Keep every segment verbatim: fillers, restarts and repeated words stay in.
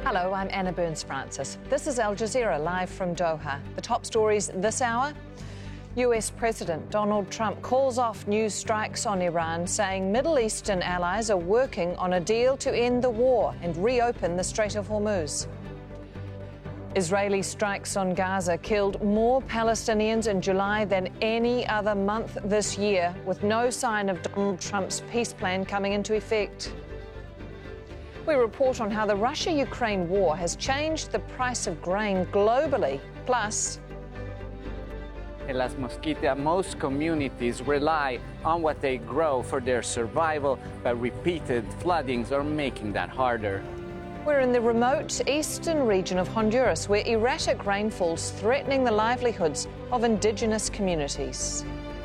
Hello, I'm Anna Burns-Francis. This is Al Jazeera live from Doha. The top stories this hour. U S President Donald Trump calls off news strikes on Iran, saying Middle Eastern allies are working on a deal to end the war and reopen the Strait of Hormuz. Israeli strikes on Gaza killed more Palestinians in July than any other month this year, with no sign of Donald Trump's peace plan coming into effect. We report on how the Russia-Ukraine war has changed the price of grain globally. Plus, in Las Mosquitas, most communities rely on what they grow for their survival, but repeated floodings are making that harder. We're in the remote eastern region of Honduras, where erratic rainfall's threatening the livelihoods of indigenous communities.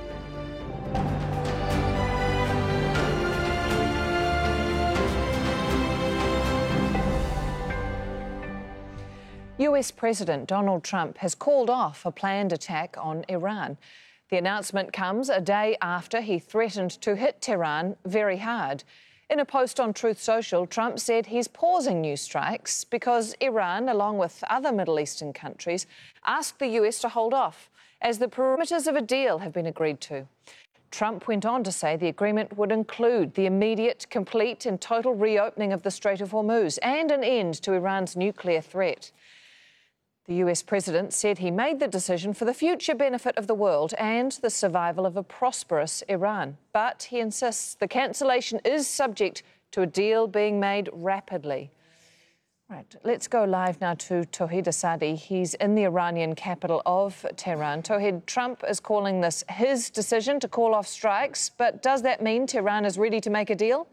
U S President Donald Trump has called off a planned attack on Iran. The announcement comes a day after he threatened to hit Tehran very hard. In a post on Truth Social, Trump said he's pausing new strikes because Iran, along with other Middle Eastern countries, asked the U S to hold off, as the parameters of a deal have been agreed to. Trump went on to say the agreement would include the immediate, complete and total reopening of the Strait of Hormuz and an end to Iran's nuclear threat. The U S president said he made the decision for the future benefit of the world and the survival of a prosperous Iran. But he insists the cancellation is subject to a deal being made rapidly. Right, let's go live now to Tauhid Asadi. He's in the Iranian capital of Tehran. Tauhid, Trump is calling this his decision to call off strikes, but does that mean Tehran is ready to make a deal?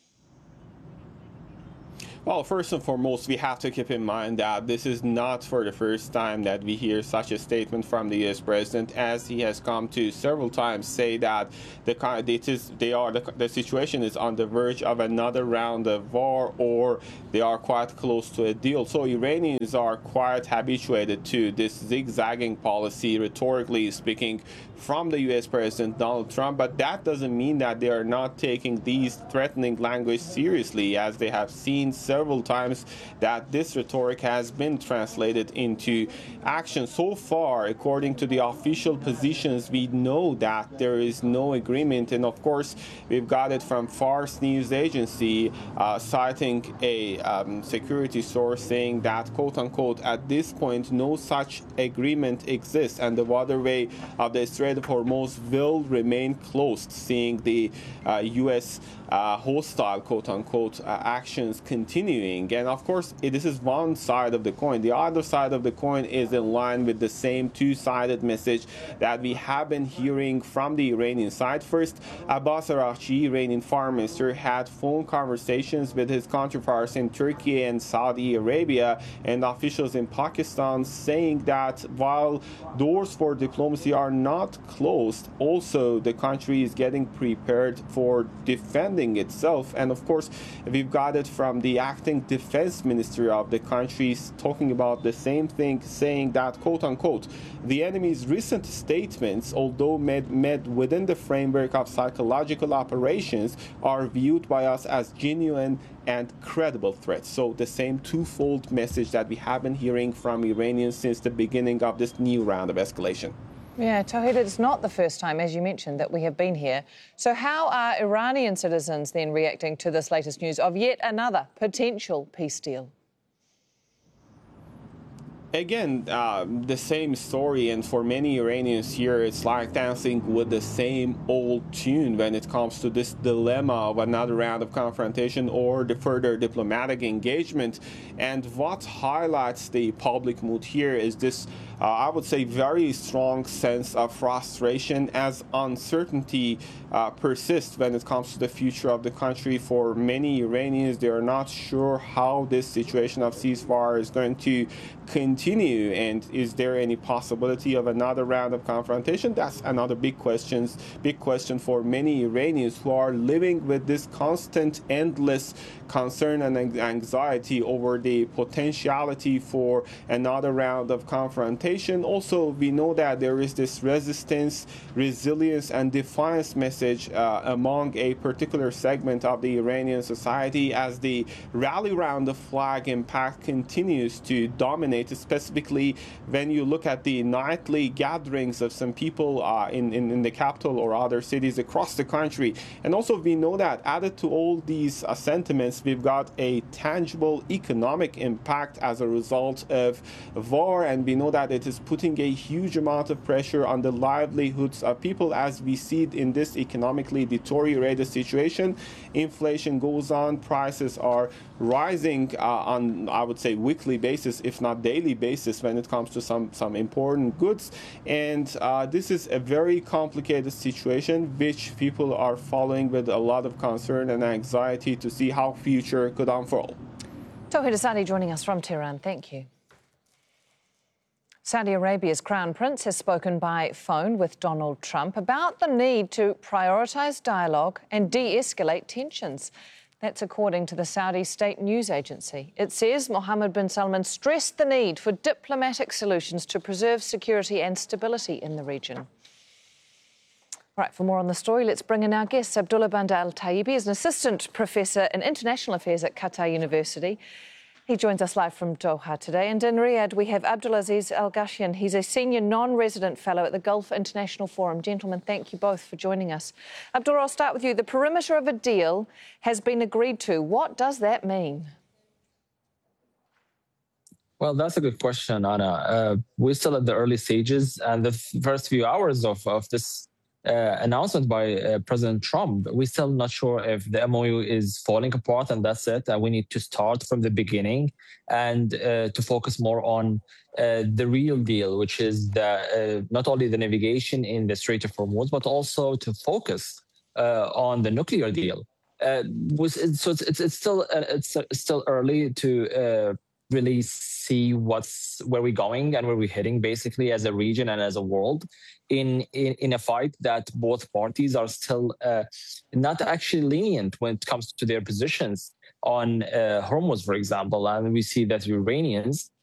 Well, first and foremost, we have to keep in mind that this is not for the first time that we hear such a statement from the U S president, as he has come to several times say that the it is they are the, the situation is on the verge of another round of war, or they are quite close to a deal. So Iranians are quite habituated to this zigzagging policy, rhetorically speaking, from the U S President Donald Trump, but that doesn't mean that they are not taking these threatening language seriously, as they have seen several times that this rhetoric has been translated into action. So far, according to the official positions, we know that there is no agreement, and of course, we've got it from Fars News Agency, uh, citing a um, security source saying that, quote-unquote, at this point, no such agreement exists, and the waterway of the Strait of Hormuz will remain closed, seeing the uh, U S uh, hostile, quote-unquote, uh, actions continuing. And of course, it, this is one side of the coin. The other side of the coin is in line with the same two-sided message that we have been hearing from the Iranian side. First, Abbas Araghchi, Iranian foreign minister, had phone conversations with his counterparts in Turkey and Saudi Arabia and officials in Pakistan, saying that while doors for diplomacy are not closed, also the country is getting prepared for defending itself. And of course, we've got it from the acting defense minister of the country talking about the same thing, saying that, quote-unquote, the enemy's recent statements, although made, made within the framework of psychological operations, are viewed by us as genuine and credible threats. So the same twofold message that we have been hearing from Iranians since the beginning of this new round of escalation. Yeah, Tauhid, it's not the first time, as you mentioned, that we have been here. So how are Iranian citizens then reacting to this latest news of yet another potential peace deal? Again, uh, the same story, and for many Iranians here, it's like dancing with the same old tune when it comes to this dilemma of another round of confrontation or the further diplomatic engagement. And what highlights the public mood here is this, uh, I would say, very strong sense of frustration as uncertainty uh, persists when it comes to the future of the country. For many Iranians, they are not sure how this situation of ceasefire is going to continue continue? And is there any possibility of another round of confrontation? That's another big question, big question for many Iranians who are living with this constant, endless concern and anxiety over the potentiality for another round of confrontation. Also, we know that there is this resistance, resilience, and defiance message uh, among a particular segment of the Iranian society as the rally around the flag impact continues to dominate, specifically when you look at the nightly gatherings of some people uh, in, in, in the capital or other cities across the country. And also we know that added to all these uh, sentiments, we've got a tangible economic impact as a result of war, and we know that it is putting a huge amount of pressure on the livelihoods of people as we see it in this economically deteriorated situation. Inflation goes on, prices are rising uh, on, I would say, weekly basis, if not daily basis, when it comes to some, some important goods. And uh, this is a very complicated situation, which people are following with a lot of concern and anxiety to see how future could unfold. Tawhid Asadi joining us from Tehran. Thank you. Saudi Arabia's Crown Prince has spoken by phone with Donald Trump about the need to prioritise dialogue and de-escalate tensions. That's according to the Saudi state news agency. It says Mohammed bin Salman stressed the need for diplomatic solutions to preserve security and stability in the region. Right, for more on the story, let's bring in our guest. Abdullah Bandar Al-Tayibi is an assistant professor in international affairs at Qatar University. He joins us live from Doha today. And in Riyadh, we have Abdulaziz Al-Ghashyan. He's a senior non-resident fellow at the Gulf International Forum. Gentlemen, thank you both for joining us. Abdullah, I'll start with you. The perimeter of a deal has been agreed to. What does that mean? Well, that's a good question, Anna. Uh, we're still at the early stages, and the first few hours of, of this Uh, announcement by uh, President Trump, we're still not sure if the M O U is falling apart and that's it. And we need to start from the beginning and uh, to focus more on uh, the real deal, which is the, uh, not only the navigation in the Strait of Hormuz, but also to focus uh, on the nuclear deal. Uh, was, so it's, it's, it's still uh, it's uh, still early to uh, really see what's where we're going and where we're heading, basically, as a region and as a world, in in, in a fight that both parties are still uh, not actually lenient when it comes to their positions on uh, Hormuz, for example. And we see that the Iranians